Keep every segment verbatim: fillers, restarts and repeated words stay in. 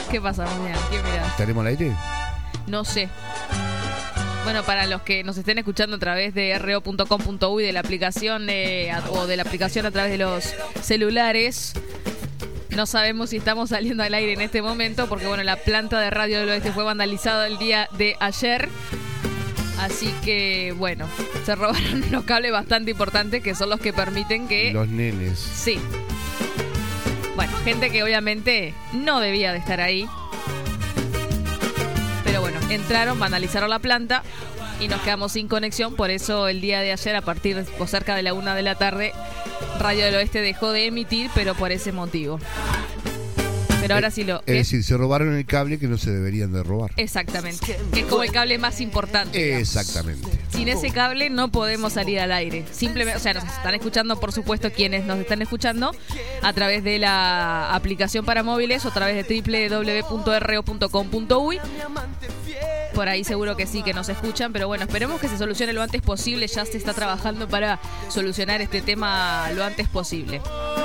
¿Qué pasa, Monian? ¿Qué mirás? ¿Estaremos al aire? No sé. Bueno, para los que nos estén escuchando a través de r o punto com punto u y de la aplicación eh, o de la aplicación a través de los celulares, no sabemos si estamos saliendo al aire en este momento porque, bueno, la planta de Radio del Oeste fue vandalizada el día de ayer. Así que, bueno, se robaron unos cables bastante importantes que son los que permiten que... Los nenes. Sí. Bueno, gente que obviamente no debía de estar ahí. Pero bueno, entraron, vandalizaron la planta y nos quedamos sin conexión. Por eso el día de ayer, a partir o cerca de la una de la tarde, Radio del Oeste dejó de emitir, pero por ese motivo. Pero ahora sí lo... Es decir, se robaron el cable que no se deberían de robar. Exactamente. Que es como el cable más importante. Digamos. Exactamente. Sin ese cable no podemos salir al aire. Simplemente, o sea, nos están escuchando, por supuesto, quienes nos están escuchando a través de la aplicación para móviles o a través de doble u doble u doble u punto r o punto com punto u y. Por ahí seguro que sí, que nos escuchan, pero bueno, esperemos que se solucione lo antes posible. Ya se está trabajando para solucionar este tema lo antes posible.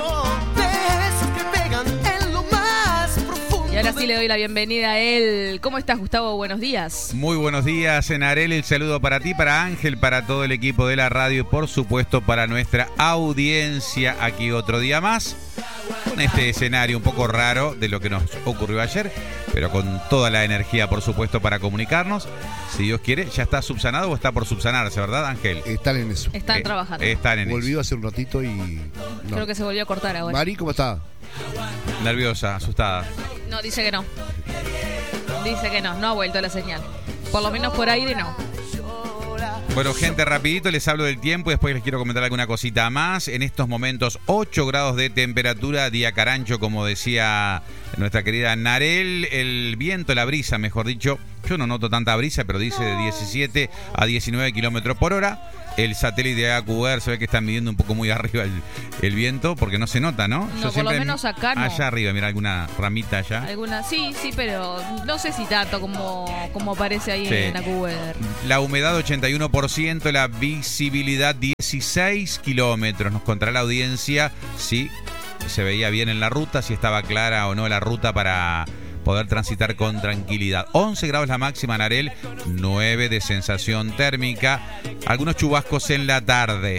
Y ahora sí le doy la bienvenida a él. ¿Cómo estás, Gustavo? Buenos días. Muy buenos días, Enarel. El saludo para ti, para Ángel, para todo el equipo de la radio y, por supuesto, para nuestra audiencia aquí otro día más. Con este escenario un poco raro de lo que nos ocurrió ayer, pero con toda la energía, por supuesto, para comunicarnos. Si Dios quiere, ya está subsanado o está por subsanarse, ¿verdad, Ángel? Están en eso. Están Eh, trabajando. Están en Volvió eso. hace un ratito y... no. Creo que se volvió a cortar ahora. Mari, ¿cómo está? Nerviosa, asustada. No, dice que no. Dice que no, no ha vuelto la señal. Por lo menos por aire no. Bueno, gente, rapidito les hablo del tiempo y después les quiero comentar alguna cosita más. En estos momentos, ocho grados de temperatura, día carancho, como decía nuestra querida Narel. El viento, la brisa, mejor dicho. Yo no noto tanta brisa, pero dice de diecisiete a diecinueve kilómetros por hora. El satélite de A Q R se ve que está midiendo un poco muy arriba el, el viento, porque no se nota, ¿no? No, por lo menos acá no. Allá arriba, mira, alguna ramita allá. Alguna, sí, sí, pero no sé si tanto como, como aparece ahí Sí. en A Q R. La humedad ochenta y uno por ciento, la visibilidad dieciséis kilómetros. Nos contará la audiencia si se veía bien en la ruta, si estaba clara o no la ruta para poder transitar con tranquilidad. once grados la máxima, Narel, nueve de sensación térmica, algunos chubascos en la tarde.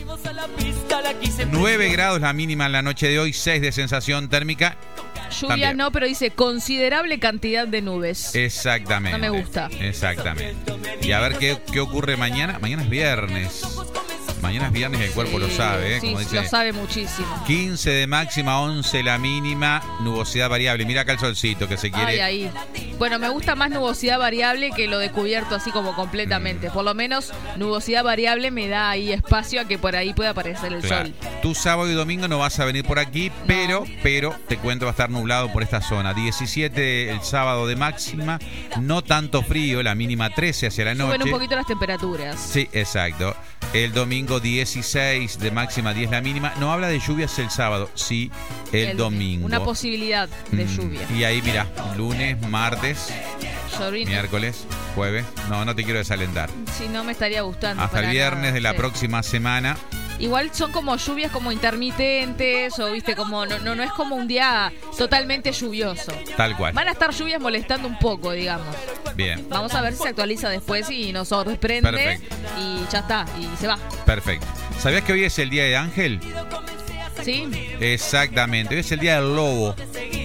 nueve grados la mínima en la noche de hoy, seis de sensación térmica. Lluvia También. no, pero dice considerable cantidad de nubes. Exactamente. No me gusta. Exactamente. Y a ver qué, qué ocurre mañana. Mañana es viernes. Mañana es viernes y el cuerpo lo sabe, ¿eh? Sí, Como dice. lo sabe muchísimo. quince de máxima, once la mínima, nubosidad variable. Mira acá el solcito que se quiere. Ay, ahí. Bueno, me gusta más nubosidad variable que lo de cubierto así como completamente. Por lo menos nubosidad variable me da ahí espacio a que por ahí pueda aparecer el Claro. sol. Tú sábado y domingo no vas a venir por aquí, pero, pero te cuento, va a estar nublado por esta zona. diecisiete el sábado de máxima, no tanto frío, la mínima trece hacia la noche. Suben un poquito las temperaturas. Sí, exacto. El domingo dieciséis de máxima, diez la mínima. No habla de lluvias el sábado, sí el, domingo. Una posibilidad de Mm, lluvia. Y ahí, mira, lunes, martes, Sobrino, miércoles, jueves. No, no te quiero desalentar. si no me estaría gustando. Hasta el para viernes nada, de la sí. próxima semana. Igual son como lluvias como intermitentes o viste como no, no, no es como un día totalmente lluvioso. Tal cual. Van a estar lluvias molestando un poco, digamos. Bien, Vamos a ver si se actualiza después y nos sorprende. Perfecto. Y ya está, y se va. perfecto. ¿Sabías que hoy es el día de Ángel? ¿Sí? Exactamente, hoy es el día del lobo.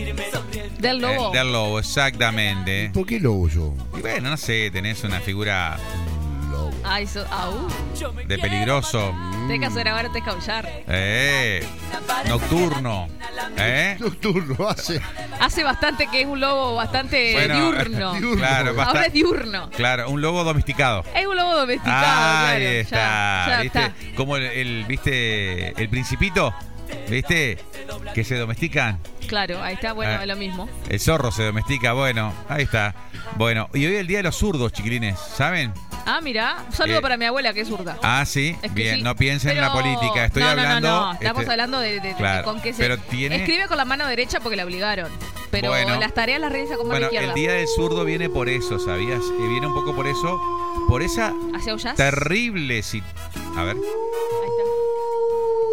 Del lobo. Eh, del lobo, exactamente. ¿Por qué lobo yo? Y bueno, no sé, tenés una figura Lobo. Ay, so, au. de peligroso. Tenés que hacer ahora, tenés que aullar. Eh, nocturno. ¿Eh? Nocturno hace. Hace bastante que es un lobo bastante Bueno, diurno. diurno. Claro, Ahora basta- es diurno. Claro, un lobo domesticado. Es un lobo domesticado, Ahí claro. está, Ya, ya ¿viste? está. Como el, el- ¿viste? El principito, ¿viste? Que se domestican. Claro, ahí está, bueno, Ah. es lo mismo. El zorro se domestica, bueno, ahí está. Bueno, y hoy es el día de los zurdos, chiquilines, ¿saben? Ah, mira, un saludo Eh, para mi abuela que es zurda. Ah, sí, Es que bien, sí. no piensen en la Pero- política, estoy no, no, hablando... No, no, estamos este, hablando de, de- de claro, con qué se pero tiene- escribe con la mano derecha porque la obligaron. Pero Bueno. las tareas las realiza con mano Bueno, izquierda. el día del zurdo viene por eso, ¿sabías? Eh, viene un poco por eso, por esa ¿Hacia aullas? terrible... si- A ver, Ahí está.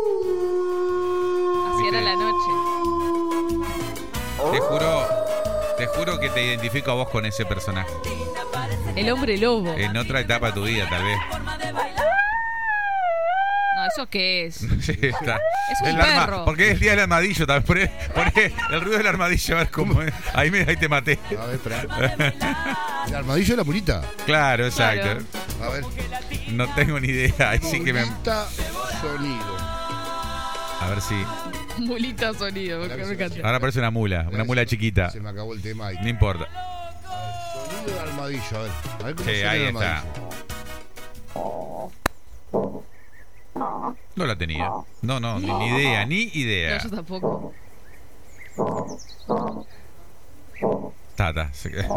Así era ¿Viste? la noche. te juro... Te juro que te identifico a vos con ese personaje. El hombre lobo. En otra etapa de tu vida, tal vez. No, ¿eso qué es? Sí, está. Es un El arma- perro. porque es el día del armadillo. También. Poné, poné el ruido del armadillo, a ver cómo es. Ahí, me, ahí te maté. A ver, espera. El armadillo de la mulita. Claro, exacto. Claro. A ver. No tengo ni idea. Ahí sí que me. Mulita, sonido. A ver si. Mulita sonido, porque me encanta. Ahora parece una mula, una mula chiquita. Se me acabó el tema ahí. No importa. Sonido de armadillo, a ver. A ver cómo Sí, suena ahí el está. armadillo. No la tenía. No, no, ni, ni idea, ni idea. No, yo tampoco. Tata.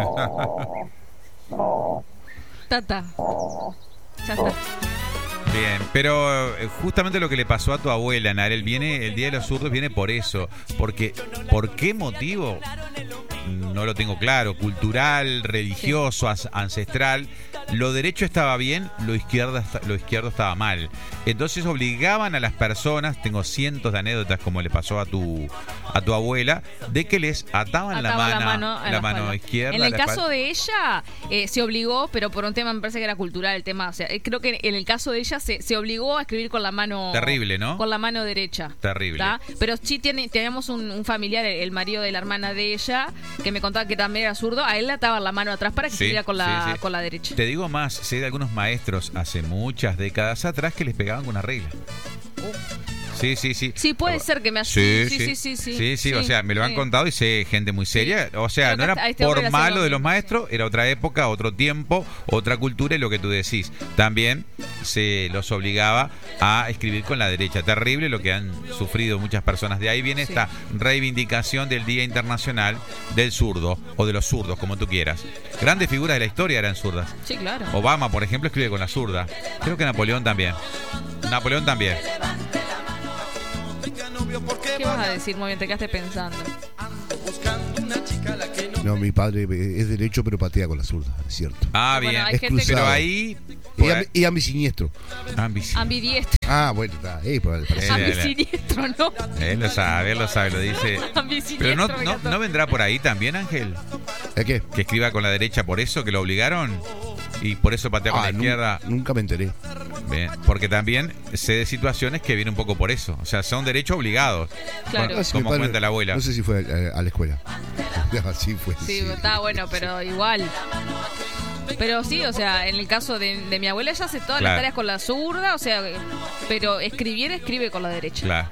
Tata. Ya está. Bien, pero eh, justamente lo que le pasó a tu abuela, Narel, viene el Día de los Zurdos, viene por eso. Porque, ¿por qué motivo? No lo tengo claro. Cultural, religioso, as- ancestral. Lo derecho estaba bien, lo izquierdo, lo izquierdo estaba mal. Entonces obligaban a las personas, tengo cientos de anécdotas como le pasó a tu a tu abuela, de que les ataban, la Ataba mano, la mano, a la la mano espalda. izquierda. En el la caso espalda. de ella, eh, se obligó, pero por un tema me parece que era cultural el tema. O sea, eh, creo que en el caso de ella se, se obligó a escribir con la mano. Terrible, ¿no? Con la mano derecha. Terrible. ¿tá? Pero sí tiene, teníamos un, un familiar, el, el marido de la hermana de ella, que me contaba que también era zurdo. A él le ataban la mano atrás para que Sí, escribiera con la, sí, sí. con la derecha. Te digo más, sé de algunos maestros hace muchas décadas atrás que les pegaban con una regla. Sí, sí, sí. Sí, puede ser que me haya- Sí, sí, sí, sí, sí, sí. Sí, sí, o Sí, sea, me lo han sí. contado y sé gente muy seria. O sea, Creo no que era a este hombre por le hacen malo lo de los mismo, maestros, era otra época, otro tiempo, otra cultura y lo que tú decís. También se los obligaba a escribir con la derecha. Terrible lo que han sufrido muchas personas. De ahí viene Sí. esta reivindicación del Día Internacional del Zurdo, o de los zurdos, como tú quieras. Grandes figuras de la historia eran zurdas. Sí, claro. Obama, por ejemplo, escribe con la zurda. Creo que Napoleón también. Napoleón también. ¿Qué vas a decir? Muy bien, te quedaste pensando. No, mi padre es derecho, pero patea con la zurda, es cierto. Ah, Bueno, bien. hay Es gente que- Pero cruzado. ahí... Y, ambi- y ambisiniestro. Ambici- Ambidiestro. Ah, bueno, está. Eh, por- parece- Eh, Ambisiniestro, ¿no? Él lo sabe, él lo sabe, lo dice. Ambisiniestro. Pero no, me no, encantó. ¿no vendrá por ahí también, Ángel? ¿Es qué? Que escriba con la derecha por eso, que lo obligaron. Y por eso patea con Ah, la nun- izquierda. Nunca me enteré. Bien, porque también sé de situaciones que vienen un poco por eso. O sea, son derechos obligados. Claro. Bueno, Ah, sí, mi como padre- cuenta la abuela. No sé si fue a, a la escuela. Así fue. Sí, está bueno, pero igual. Pero sí, o sea, en el caso de, de mi abuela, ella hace todas Claro. las tareas con la zurda, o sea, pero escribir, escribe con la derecha. Claro.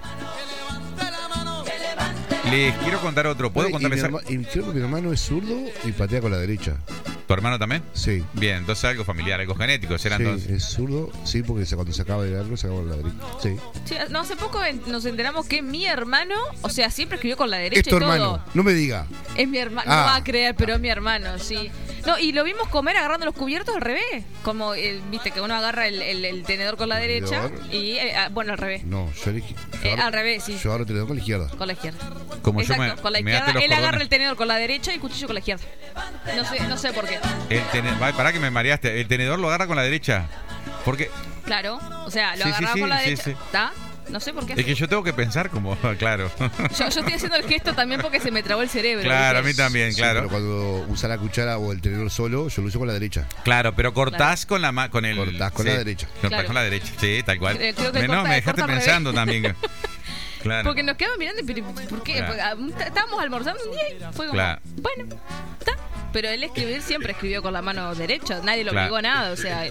Les quiero contar otro. ¿Puedo Y contarles mi algo? herma- y creo que mi hermano es zurdo y patea con la derecha. ¿Tu hermano también? Sí. Bien, entonces algo familiar, algo genético. Serán Sí, entonces. es zurdo, sí, porque se- cuando se acaba de algo se acaba con la derecha. Sí. Sí, no, hace poco en- nos enteramos que mi hermano, o sea, siempre escribió con la derecha Es tu y todo. hermano, no me diga. Es mi hermano, Ah. no va a creer, pero es mi hermano, sí. No, y lo vimos comer agarrando los cubiertos al revés. Como, eh, viste, que uno agarra el, el- el tenedor con la derecha Tenedor. y, eh, ah, bueno, al revés. No, yo elegí. yo Eh, agarro- al revés, sí. Yo ahora te lo doy con la izquierda. Con la izquierda. Como yo Exacto, me, con la me até izquierda. los Él agarra cordones. el tenedor con la derecha y el cuchillo con la izquierda. No sé, no sé por qué. El tenedor, pará que me mareaste. El tenedor lo agarra con la derecha. Porque Claro, o sea, lo Sí, sí, agarraba sí, con la sí, derecha. sí. ¿Está? No sé por qué. es que yo tengo que pensar como, claro. Yo, yo estoy haciendo el gesto también porque se me trabó el cerebro. Claro, a ¿viste? mí también, Sí, claro. pero cuando usa la cuchara o el tenedor solo, yo lo uso con la derecha. Claro, pero cortás con la ma- con el Cortás con la derecha. Cortás Claro. con la derecha. Sí, tal cual. Creo- creo que Me- no, corta- me dejaste corta al pensando revés. también. Claro. Porque nos quedamos mirando, pero ¿por qué? Claro. Porque, ah, un- estábamos almorzando un día y fue como, Claro. bueno, está. Pero él escribir siempre escribió con la mano derecha, nadie lo Claro. obligó a nada, o sea,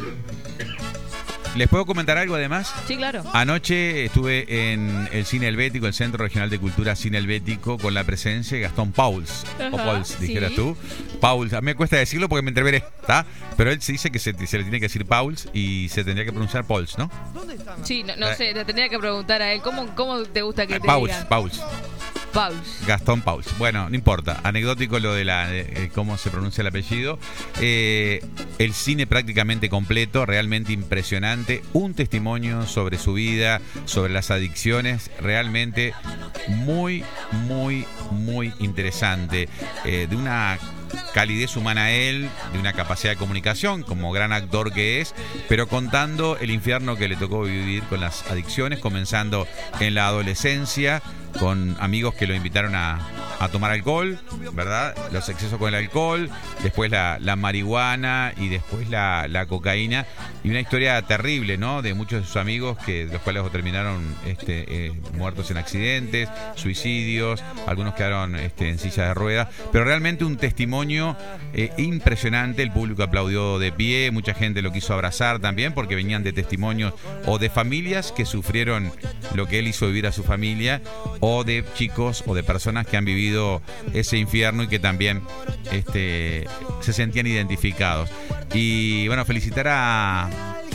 ¿Les puedo comentar algo además? sí, claro. Anoche estuve en el Cine Helvético, el Centro Regional de Cultura Cine Helvético, con la presencia de Gastón Pauls. O Ajá, Pauls, dijeras sí. tú. Pauls, a mí me cuesta decirlo porque me entreveré, ¿está? Pero él se dice que se, se le tiene que decir Pauls y se tendría que pronunciar Pauls, ¿no? Sí, no, no Eh. sé, le tendría que preguntar a él, ¿cómo, cómo te gusta que te Pauls, digan? Pauls. Pauls. Gastón Pauls. Bueno, no importa. Anecdótico lo de la de, eh, cómo se pronuncia el apellido. Eh, el cine prácticamente completo, realmente impresionante. Un testimonio sobre su vida, sobre las adicciones, realmente muy, muy, muy interesante. Eh, de una calidez humana él, de una capacidad de comunicación como gran actor que es, pero contando el infierno que le tocó vivir con las adicciones, comenzando en la adolescencia, con amigos que lo invitaron a, a tomar alcohol, ¿verdad? Los excesos con el alcohol, después la, la marihuana y después la, la cocaína. Y una historia terrible, ¿no? De muchos de sus amigos, que los cuales terminaron este, eh, muertos en accidentes, suicidios, algunos quedaron este, en silla de ruedas. Pero realmente un testimonio eh, impresionante. El público aplaudió de pie, mucha gente lo quiso abrazar también, porque venían de testimonios o de familias que sufrieron lo que él hizo vivir a su familia, o de chicos o de personas que han vivido ese infierno y que también este, se sentían identificados. Y bueno, felicitar a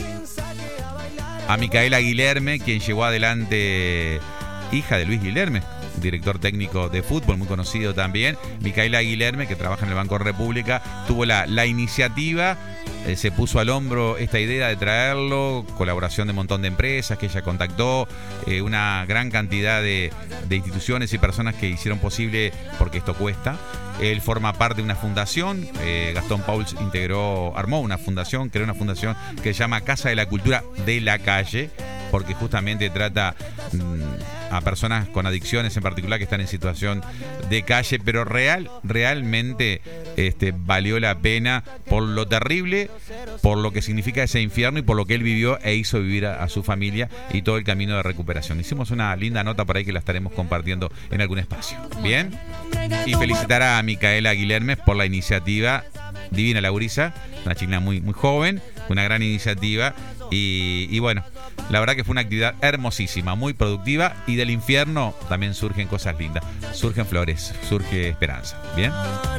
a Micaela Guilherme, quien llevó adelante, hija de Luis Guilherme, director técnico de fútbol, muy conocido también. Micaela Guilherme, que trabaja en el Banco República, tuvo la, la iniciativa, eh, se puso al hombro esta idea de traerlo, colaboración de un montón de empresas que ella contactó, eh, una gran cantidad de, de instituciones y personas que hicieron posible, porque esto cuesta. Él forma parte de una fundación, eh, Gastón Pauls integró, armó una fundación, creó una fundación que se llama Casa de la Cultura de la Calle, porque justamente trata mmm, a personas con adicciones en particular que están en situación de calle, pero real, realmente este, valió la pena por lo terrible, por lo que significa ese infierno y por lo que él vivió e hizo vivir a, a su familia y todo el camino de recuperación. Hicimos una linda nota por ahí que la estaremos compartiendo en algún espacio. ¿Bien? Y felicitar a Micaela Guilherme por la iniciativa. Divina la gurisa, una chica muy, muy joven, una gran iniciativa. Y, y bueno, la verdad que fue una actividad hermosísima, muy productiva, y del infierno también surgen cosas lindas, surgen flores, surge esperanza. ¿Bien?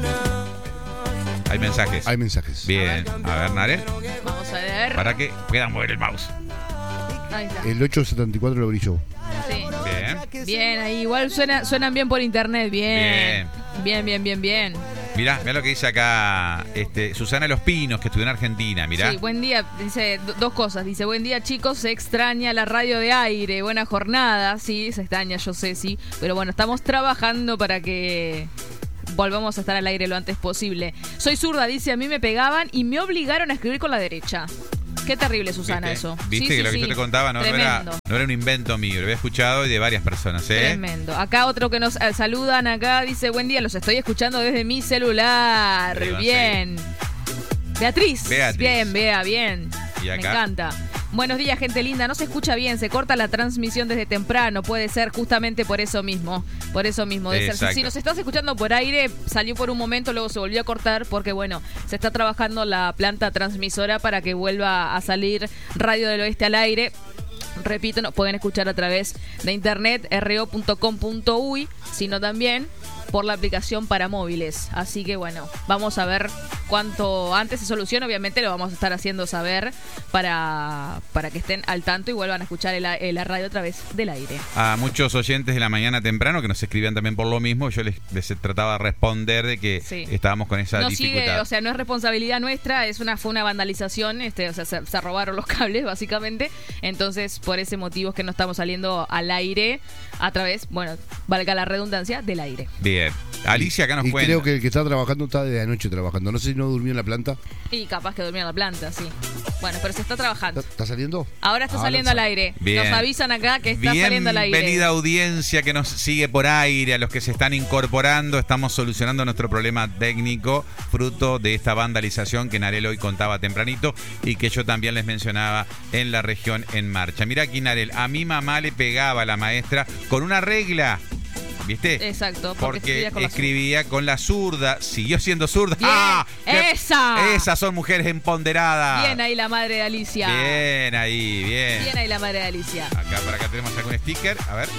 ¿Hay mensajes? Hay mensajes. Bien, a ver, Narel. Vamos a ver. Para que puedan mover el mouse. Ahí está. El ocho setenta y cuatro lo brilló. Sí. Bien. Bien, ahí igual suena, suenan bien por internet, bien. Bien, bien, bien, bien. Mirá, mirá lo que dice acá este, Susana Los Pinos, que estudió en Argentina, mirá. Sí, buen día, dice do- dos cosas, dice, buen día chicos, se extraña la radio de aire, buena jornada, sí, se extraña, yo sé, sí, pero bueno, estamos trabajando para que volvamos a estar al aire lo antes posible. Soy zurda, dice, a mí me pegaban y me obligaron a escribir con la derecha. Qué terrible, Susana, ¿Viste? eso. Viste Sí, que sí, lo que sí. yo te contaba no, no, era, no era un invento mío, lo había escuchado y de varias personas, ¿eh? Tremendo. Acá otro que nos eh, saludan acá, dice, buen día, los estoy escuchando desde mi celular. Arriba, Bien. Beatriz. Beatriz. Bien, Bea, bien. ¿Y acá? Me encanta. Buenos días, gente linda. No se escucha bien, se corta la transmisión desde temprano. Puede ser justamente por eso mismo. Por eso mismo. De ser. Si, si nos estás escuchando por aire, salió por un momento, luego se volvió a cortar porque, bueno, se está trabajando la planta transmisora para que vuelva a salir Radio del Oeste al aire. Repito, nos pueden escuchar a través de internet, r o punto com punto u y, sino también por la aplicación para móviles. Así que bueno, vamos a ver cuánto antes se soluciona. Obviamente lo vamos a estar haciendo saber para, para que estén al tanto y vuelvan a escuchar el, el, la radio a través del aire. A muchos oyentes de la mañana temprano que nos escribían también por lo mismo, yo les, les trataba de responder de que sí. estábamos con esa no dificultad. Sigue, o sea, no es responsabilidad nuestra, es una fue una vandalización, este, o sea, se, se robaron los cables básicamente. Entonces, por ese motivo es que no estamos saliendo al aire a través, bueno, valga la redundancia, del aire. Bien. Alicia acá nos y cuenta. Creo que el que está trabajando está de anoche trabajando. No sé si no durmió en la planta. Y capaz que durmió en la planta, sí. Bueno, pero se está trabajando. ¿Está, está saliendo? Ahora está Ahora saliendo sal- al aire. Bien. Nos avisan acá que está Bien, saliendo al aire. Bienvenida audiencia que nos sigue por aire, a los que se están incorporando. Estamos solucionando nuestro problema técnico, fruto de esta vandalización que Narel hoy contaba tempranito y que yo también les mencionaba en la región en marcha. Mira aquí, Narel, a mi mamá le pegaba a la maestra con una regla. ¿Viste? Exacto, porque, porque escribía con la escribía con la zurda, siguió siendo zurda. Bien, ¡Ah! ¡Qué- ¡esa! Esas son mujeres empoderadas. Bien ahí la madre de Alicia. Bien ahí, bien. Bien ahí la madre de Alicia. Acá por acá tenemos algún sticker, a ver.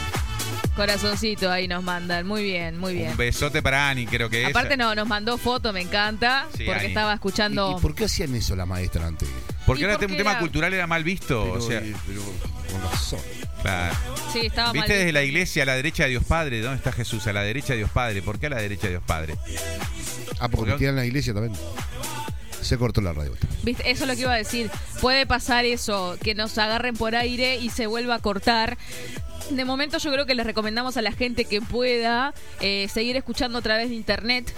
Corazoncito ahí nos mandan. Muy bien, muy bien. Un besote para Ani, creo que es. Aparte no, nos mandó foto, me encanta, Sí, porque Ani. estaba escuchando... ¿Y, y por qué hacían eso la maestra antes? Porque ¿Y era por un qué tema era? cultural, era mal visto. Pero, o sea, eh, pero con razón. claro. Sí, estaba ¿Viste mal. desde la iglesia a la derecha de Dios Padre? ¿Dónde está Jesús? A la derecha de Dios Padre. ¿Por qué a la derecha de Dios Padre? Ah, porque Porque- tiran la iglesia también. Se cortó la radio. ¿Viste? Eso es lo que iba a decir. Puede pasar eso, que nos agarren por aire y se vuelva a cortar. De momento yo creo que les recomendamos a la gente que pueda eh, seguir escuchando a través de internet.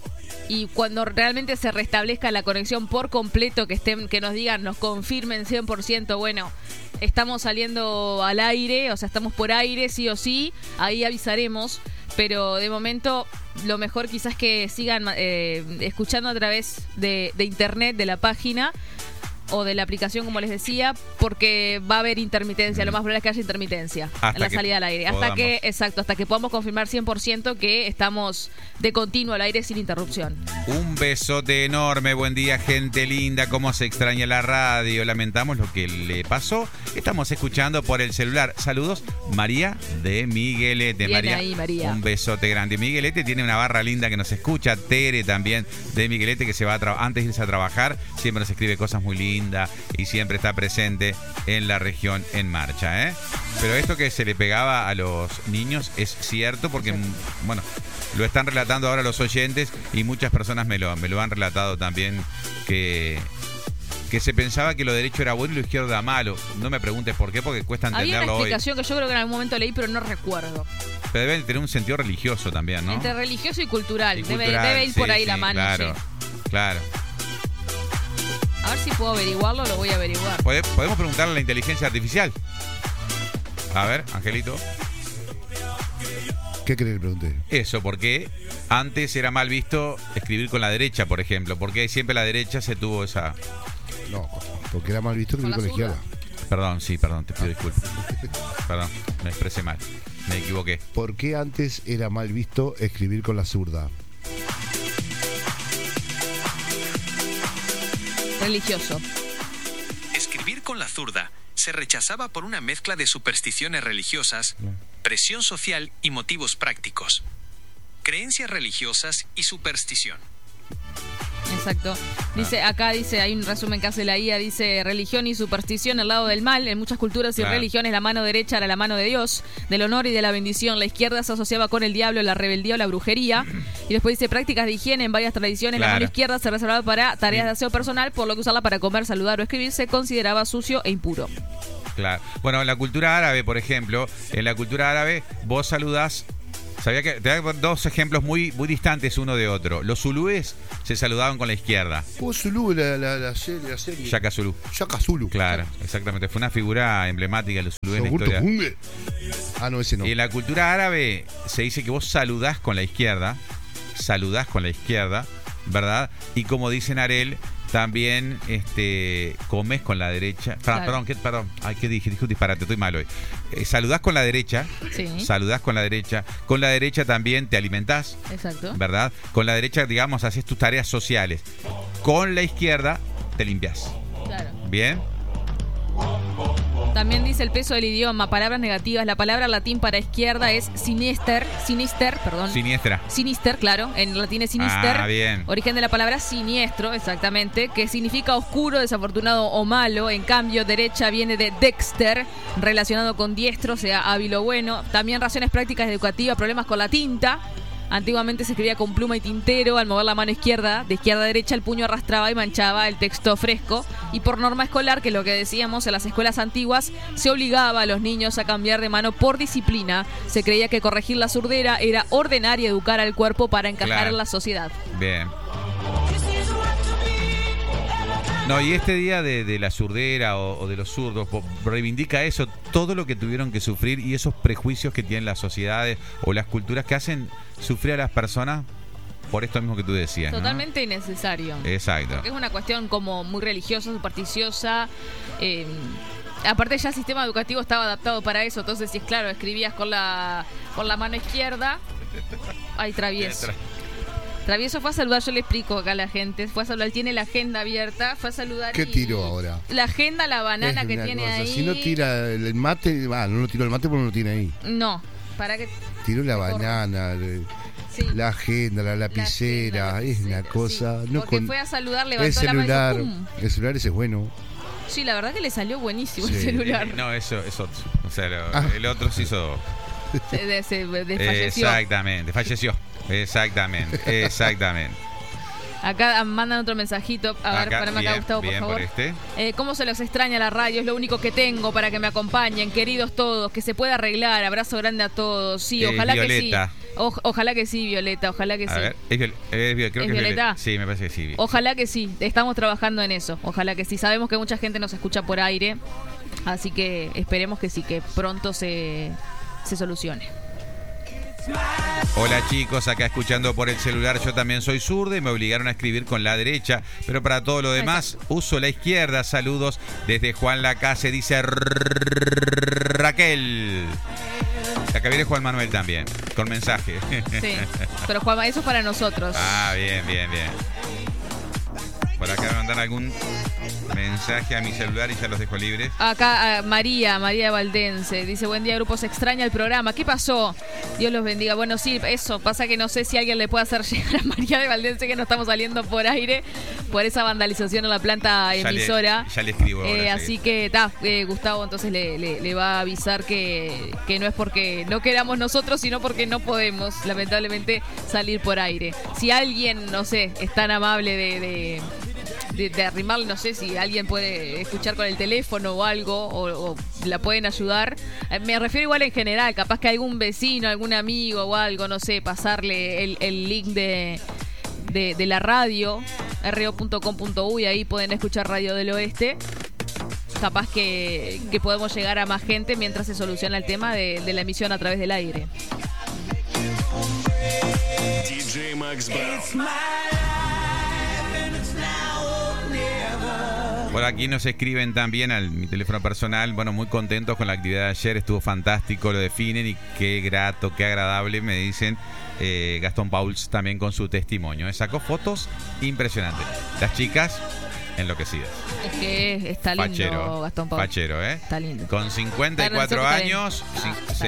Y cuando realmente se restablezca la conexión por completo, que estén, que nos digan, nos confirmen cien por ciento, bueno, estamos saliendo al aire, o sea, estamos por aire, sí o sí, ahí avisaremos. pero de momento lo mejor quizás que sigan eh, escuchando a través de, de internet, de la página o de la aplicación, como les decía, porque va a haber intermitencia, lo más probable es que haya intermitencia Hasta en la que salida al aire, hasta podamos. que, exacto, hasta que podamos confirmar cien por ciento que estamos de continuo al aire sin interrupción. Un besote enorme, buen día gente linda, cómo se extraña la radio, lamentamos lo que le pasó, estamos escuchando por el celular. Saludos, María de Miguelete. Bien María, ahí, María. Un besote grande. Miguelete tiene una barra linda que nos escucha, Tere también de Miguelete, que se va a tra- antes de irse a trabajar, siempre nos escribe cosas muy lindas y siempre está presente en la región en marcha, ¿eh? Pero esto que se le pegaba a los niños es cierto porque, bueno, lo están relatando ahora los oyentes y muchas personas me lo, me lo han relatado también, que, que se pensaba que lo derecho era bueno y lo izquierdo era malo. No me preguntes por qué, porque cuesta Había una entenderlo hoy. explicación que yo creo que en algún momento leí, pero no recuerdo. Pero deben tener un sentido religioso también, ¿no? Entre religioso y cultural. Y Debe, cultural, debe ir sí, por ahí la sí, mano. Claro, Sí. claro. A ver si puedo averiguarlo, lo voy a averiguar. Pode- Podemos preguntarle a la inteligencia artificial. A ver, Angelito. ¿Qué querés que pregunte? Eso, porque antes era mal visto escribir con la derecha, por ejemplo. Porque siempre la derecha se tuvo esa... No, porque era mal visto que Con con la la izquierda. Perdón, sí, perdón, te pido disculpas. Perdón, me expresé mal. Me equivoqué. ¿Por qué antes era mal visto escribir con la zurda? Religioso. Escribir con la zurda se rechazaba por una mezcla de supersticiones religiosas, presión social y motivos prácticos. Creencias religiosas y superstición. Exacto. Dice, acá dice, hay un resumen que hace la I A, dice, religión y superstición al lado del mal. En muchas culturas y Claro. religiones la mano derecha era la mano de Dios, del honor y de la bendición. La izquierda se asociaba con el diablo, la rebeldía o la brujería. Y después dice, prácticas de higiene en varias tradiciones. La Claro. mano izquierda se reservaba para tareas Bien. de aseo personal, por lo que usarla para comer, saludar o escribir se consideraba sucio e impuro. Claro. Bueno, en la cultura árabe, por ejemplo, en la cultura árabe vos saludás. Sabía que te voy a poner dos ejemplos muy, muy distantes uno de otro. Los zulúes se saludaban con la izquierda. Oh, Zulu, la, la, la serie. La serie. Shaka Zulú. Shaka Zulu. Claro, exactamente. Fue una figura emblemática de los zulúes en la Augusto historia. Junge. Ah, no, ese no. Y en la cultura árabe se dice que vos saludás con la izquierda, saludás con la izquierda, ¿verdad? Y como dice Narel, también este, comes con la derecha. Perdón, Claro. perdón, ¿qué, perdón. Ay, ¿qué dije? Dije un disparate, estoy mal hoy. Eh, saludás con la derecha, Sí. saludás con la derecha. Con la derecha también te alimentás, Exacto. ¿verdad? Con la derecha, digamos, haces tus tareas sociales. Con la izquierda te limpias. Claro. ¿Bien? También dice el peso del idioma, palabras negativas. La palabra latín para izquierda es sinister, sinister, perdón. Siniestra. Sinister, claro, en latín es sinister. Ah, bien. Origen de la palabra siniestro, exactamente, que significa oscuro, desafortunado o malo. En cambio, derecha viene de dexter, relacionado con diestro, o sea, hábil o bueno. También razones prácticas educativas, problemas con la tinta. Antiguamente se escribía con pluma y tintero. Al mover la mano izquierda, de izquierda a derecha, el puño arrastraba y manchaba el texto fresco. Y por norma escolar, que lo que decíamos, en las escuelas antiguas se obligaba a los niños a cambiar de mano por disciplina. Se creía que corregir la zurdera era ordenar y educar al cuerpo para encajar Claro. en la sociedad. Bien. No, y este día de, de la zurdera o, o de los zurdos po- reivindica eso, todo lo que tuvieron que sufrir y esos prejuicios que tienen las sociedades o las culturas que hacen sufrir a las personas por esto mismo que tú decías, ¿no? Totalmente innecesario. Exacto. Es una cuestión como muy religiosa, supersticiosa. eh, aparte ya el sistema educativo estaba adaptado para eso. Entonces, si es claro, escribías con la, con la mano izquierda. Ay, travieso. Travieso fue a saludar, yo le explico acá a la gente. Fue a saludar, tiene la agenda abierta, fue a saludar. ¿Qué y- tiró ahora? La agenda, la banana Es que una tiene cosa, ahí. Si no tira el mate, ah, no lo tiró el mate porque no lo tiene ahí. No, para que. Tiró la Corre. banana, el- Sí. la agenda, la La lapicera, agenda, es una lapicera, cosa. sí. No Porque con fue a saludar, el levantó la celular, mano y ¡pum! el celular ese es bueno. Sí, la verdad que le salió buenísimo el Sí. celular. No, eso es otro. O sea, lo- Ah. el otro se hizo. Se, de- se desfalleció. Exactamente, falleció. Exactamente, exactamente. Acá mandan otro mensajito. A ver, Acá, para acá, bien, Gustavo, por bien favor. por este. Eh, ¿Cómo se los extraña la radio? Es lo único que tengo para que me acompañen, queridos todos, que se pueda arreglar. Abrazo grande a todos. Sí, Eh, ojalá Violeta. que sí. O- ojalá que sí, Violeta, ojalá que A sí. ver, es, Viol- es Viol- creo ¿Es que es Violeta? Sí, me parece que sí. Ojalá que sí. Estamos trabajando en eso. Ojalá que sí. Sabemos que mucha gente nos escucha por aire, así que esperemos que sí, que pronto se, se solucione. Hola chicos, acá escuchando por el celular. Yo también soy zurdo y me obligaron a escribir con la derecha, pero para todo lo demás uso la izquierda. Saludos desde Juan Lacase, dice Raquel. Acá viene Juan Manuel también, con mensaje. Sí, pero Juan, eso es para nosotros. Ah, bien, bien, bien. Por acá me mandan algún mensaje a mi celular y ya los dejo libres. Acá uh, María, María Valdense, dice: buen día, grupo, se extraña el programa. ¿Qué pasó? Dios los bendiga. Bueno, sí, eso, pasa que no sé si alguien le puede hacer llegar a María de Valdense que no estamos saliendo por aire por esa vandalización en la planta emisora. Ya le, ya le escribo. Eh, así que, está, eh, Gustavo entonces le, le, le va a avisar que, que no es porque no queramos nosotros, sino porque no podemos, lamentablemente, salir por aire. Si alguien, no sé, es tan amable de... de De, de arrimarle, no sé si alguien puede escuchar con el teléfono o algo, o, o la pueden ayudar. Eh, me refiero igual en general, capaz que algún vecino, algún amigo o algo, no sé, pasarle el, el link de, de, de la radio, r o punto com punto u, y ahí pueden escuchar Radio del Oeste. Capaz que, que podemos llegar a más gente mientras se soluciona el tema de, de la emisión a través del aire. D J Max Por aquí nos escriben también a mi teléfono personal. Bueno, muy contentos con la actividad de ayer. Estuvo fantástico, lo definen y qué grato, qué agradable, me dicen. Eh, Gastón Pauls también con su testimonio. Sacó fotos impresionantes. Las chicas enloquecidas. Es que está lindo, Fachero, Gastón Pauls. Fachero, ¿eh? Está lindo. Con cincuenta y cuatro años, sí,